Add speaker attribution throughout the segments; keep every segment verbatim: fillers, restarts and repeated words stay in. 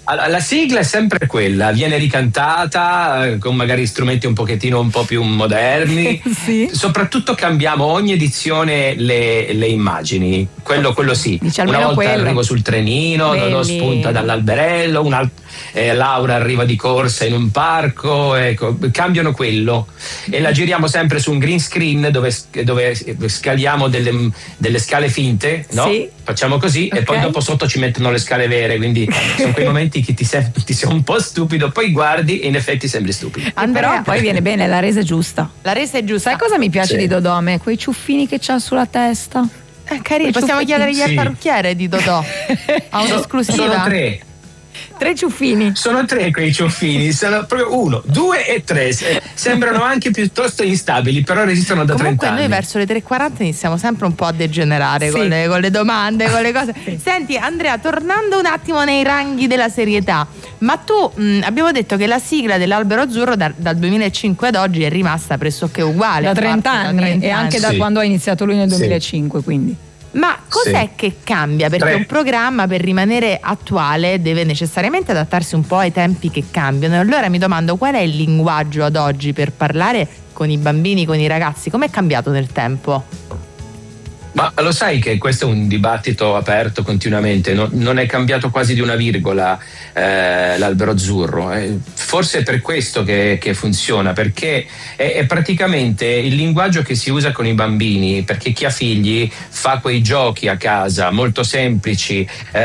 Speaker 1: Allora, la sigla è sempre quella, viene ricantata eh, con magari strumenti un pochettino un po' più moderni.
Speaker 2: Sì.
Speaker 1: Soprattutto cambiamo ogni edizione le, le immagini, quello, quello sì.
Speaker 2: Dice
Speaker 1: Una
Speaker 2: almeno
Speaker 1: volta
Speaker 2: quello.
Speaker 1: arrivo sul trenino,
Speaker 2: Belli.
Speaker 1: Dodò spunta dall'alberello, un eh, Laura arriva di corsa in un parco, ecco, cambiano quello e la giriamo sempre su un green screen dove, dove scaliamo delle, delle scale finte, no?
Speaker 2: Sì.
Speaker 1: Facciamo così
Speaker 2: Okay.
Speaker 1: e poi dopo sotto ci mettono le scale vere, quindi sono quei momenti che ti sei, ti sei un po' stupido, poi guardi e in effetti sembri stupido.
Speaker 2: Andrea, però poi viene bene, la resa è giusta.
Speaker 3: La resa è giusta.
Speaker 2: Sai cosa mi piace
Speaker 1: Sì.
Speaker 2: di Dodò a me? Quei ciuffini che c'ha sulla testa.
Speaker 3: Eh, carino,
Speaker 2: Quei
Speaker 3: possiamo
Speaker 2: ciuffetti.
Speaker 3: chiedergli al
Speaker 1: Sì.
Speaker 3: parrucchiere di Dodò. Ha un'esclusiva.
Speaker 1: Sono tre.
Speaker 2: Tre ciuffini.
Speaker 1: Sono tre quei ciuffini, sono proprio uno, due e tre. Se- Sembrano anche piuttosto instabili, però resistono da
Speaker 3: Comunque
Speaker 1: trenta
Speaker 3: noi
Speaker 1: anni.
Speaker 3: verso le tre e quaranta iniziamo sempre un po' a degenerare
Speaker 2: Sì.
Speaker 3: con, le, con le domande, con le cose. Senti Andrea, tornando un attimo nei ranghi della serietà, ma tu mh, abbiamo detto che la sigla dell'Albero Azzurro da- dal duemilacinque ad oggi è rimasta pressoché uguale.
Speaker 2: Da
Speaker 3: a parte
Speaker 2: trenta
Speaker 3: da
Speaker 2: anni
Speaker 3: trenta
Speaker 2: e anche
Speaker 3: anni.
Speaker 2: da
Speaker 1: Sì.
Speaker 2: quando ha iniziato lui nel
Speaker 1: Sì.
Speaker 2: duemilacinque, quindi.
Speaker 3: Ma cos'è
Speaker 1: Sì.
Speaker 3: che cambia? Perché
Speaker 1: Tre.
Speaker 3: un programma per rimanere attuale deve necessariamente adattarsi un po' ai tempi che cambiano. E allora mi domando qual è il linguaggio ad oggi per parlare con i bambini, con i ragazzi? Com'è cambiato nel tempo?
Speaker 1: Ma lo sai che questo è un dibattito aperto continuamente, non, non è cambiato quasi di una virgola eh, l'Albero Azzurro, eh, forse è per questo che, che funziona, perché è, è praticamente il linguaggio che si usa con i bambini, perché chi ha figli fa quei giochi a casa molto semplici,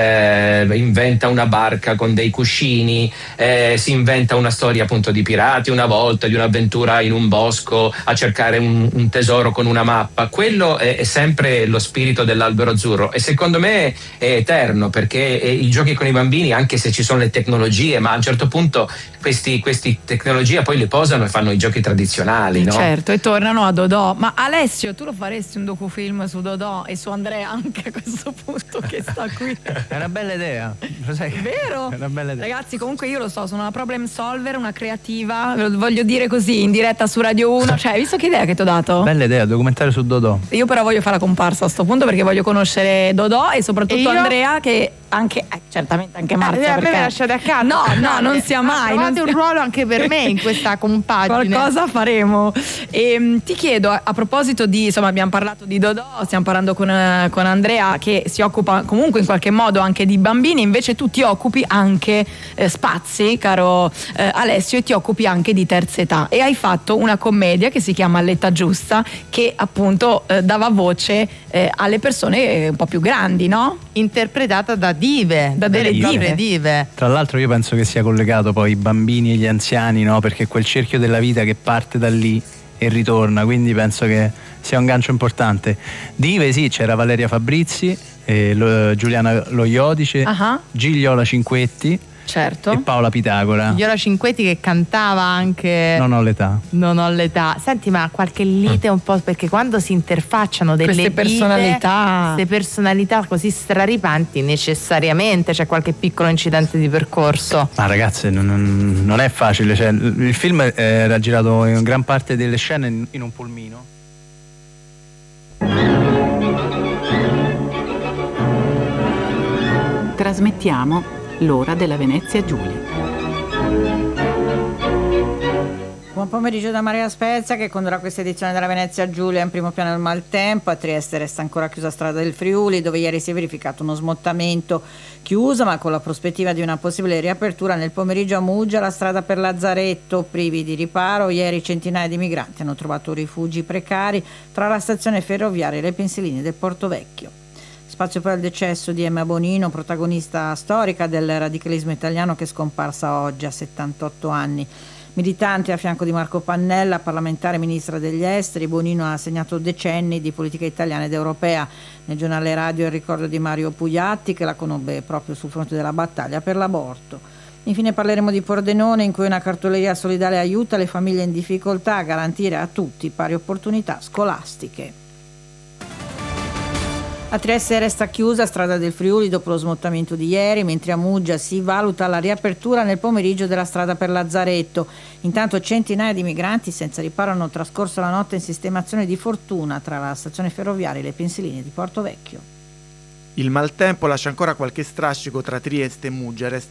Speaker 1: eh, inventa una barca con dei cuscini, eh, si inventa una storia appunto di pirati una volta, di un'avventura in un bosco a cercare un, un tesoro con una mappa, quello è, è sempre lo spirito dell'Albero Azzurro e secondo me è eterno, perché eh, i giochi con i bambini, anche se ci sono le tecnologie, ma a un certo punto questi, questi tecnologie poi le posano e fanno i giochi tradizionali, no?
Speaker 2: Certo, e tornano a Dodò. Ma Alessio, tu lo faresti un docufilm su Dodò e su Andrea anche a questo punto che sta qui?
Speaker 4: È una bella idea, lo sai?
Speaker 2: Vero?
Speaker 4: È una bella idea.
Speaker 2: Ragazzi, comunque io lo so, sono una problem solver, una creativa, ve lo voglio dire così in diretta su Radio uno, cioè, hai visto che idea che ti ho dato?
Speaker 4: Bella idea, documentario su Dodò.
Speaker 2: Io però voglio fare la comparsa a sto punto perché voglio conoscere Dodò e soprattutto
Speaker 3: E io?
Speaker 2: Andrea, che anche eh, certamente anche Marzia,
Speaker 3: Eh, a me
Speaker 2: perché
Speaker 3: me lasciate a casa.
Speaker 2: no no non sia mai,
Speaker 3: Trovate
Speaker 2: non
Speaker 3: un
Speaker 2: sia-
Speaker 3: ruolo anche per me in questa compagine.
Speaker 2: qualcosa faremo. E, ti chiedo, a, a proposito di, insomma, abbiamo parlato di Dodò, stiamo parlando con, eh, con Andrea che si occupa comunque in qualche modo anche di bambini, invece tu ti occupi anche eh, spazi, caro eh, Alessio, e ti occupi anche di terza età e hai fatto una commedia che si chiama All'età giusta, che appunto eh, dava voce eh, alle persone eh, un po' più grandi, no?
Speaker 3: Interpretata da dive,
Speaker 2: Da
Speaker 3: delle
Speaker 2: delle
Speaker 3: proprie
Speaker 2: dive.
Speaker 3: dive.
Speaker 4: Tra l'altro io penso che sia collegato poi i bambini e gli anziani, no? Perché è quel cerchio della vita che parte da lì e ritorna, quindi penso che sia un gancio importante. Dive sì, c'era Valeria Fabrizi, eh, lo- Giuliana Lo Iodice,
Speaker 2: Ah,
Speaker 4: Gigliola Cinquetti
Speaker 2: certo.
Speaker 4: e Paola Pitagora.
Speaker 3: Gigliola Cinquetti che cantava anche
Speaker 4: Non ho l'età.
Speaker 3: Non ho l'età. Senti, ma qualche lite un po', perché quando si interfacciano delle
Speaker 2: Queste
Speaker 3: dive,
Speaker 2: personalità.
Speaker 3: queste personalità così straripanti, necessariamente c'è qualche piccolo incidente di percorso.
Speaker 4: Ma ragazze, non, non- non è facile, cioè, il film eh, era girato in gran parte delle scene in, in un pulmino.
Speaker 5: Trasmettiamo l'ora della Venezia Giulia.
Speaker 6: Buon pomeriggio da Maria Spezia che condurrà questa edizione della Venezia Giulia. In primo piano il maltempo, a Trieste resta ancora chiusa strada del Friuli, dove ieri si è verificato uno smottamento chiuso, ma con la prospettiva di una possibile riapertura nel pomeriggio a Muggia, la strada per Lazzaretto, privi di riparo. Ieri centinaia di migranti hanno trovato rifugi precari tra la stazione ferroviaria e le pensiline del Porto Vecchio. Spazio poi al decesso di Emma Bonino, protagonista storica del radicalismo italiano, che è scomparsa oggi a settantotto anni. Militante a fianco di Marco Pannella, parlamentare e ministra degli esteri, Bonino ha segnato decenni di politica italiana ed europea. Nel giornale radio il ricordo di Mario Pugliatti, che la conobbe proprio sul fronte della battaglia per l'aborto. Infine parleremo di Pordenone, in cui una cartoleria solidale aiuta le famiglie in difficoltà a garantire a tutti pari opportunità scolastiche. A Trieste resta chiusa strada del Friuli dopo lo smottamento di ieri, mentre a Muggia si valuta la riapertura nel pomeriggio della strada per Lazzaretto. Intanto centinaia di migranti senza riparo hanno trascorso la notte in sistemazione di fortuna tra la stazione ferroviaria e le pensiline di Porto Vecchio.
Speaker 7: Il maltempo lascia ancora qualche strascico tra Trieste e Muggia, resta